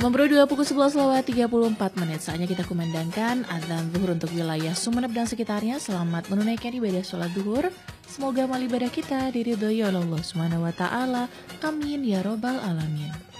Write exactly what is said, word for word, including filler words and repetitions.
Memberdua pukul sebelas lewat tiga puluh empat menit. Saatnya kita kumandangkan azan zuhur untuk wilayah Sumeneb dan sekitarnya. Selamat menunaikan ibadah sholat zuhur. Semoga amal ibadah kita diridhoi oleh Allah Subhanahu wa taala. Amin ya robbal alamin.